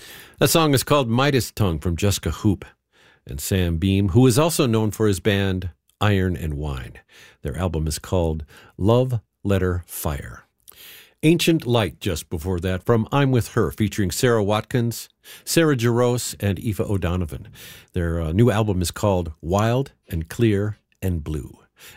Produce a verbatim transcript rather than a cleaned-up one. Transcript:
That song is called Midas Tongue from Jessica Hoop and Sam Beam, who is also known for his band Iron and Wine. Their album is called Love Letter Fire. Ancient Light just before that from I'm With Her, featuring Sarah Watkins, Sarah Jarosz, and Aoife O'Donovan. Their uh, new album is called Wild and Clear and Blue.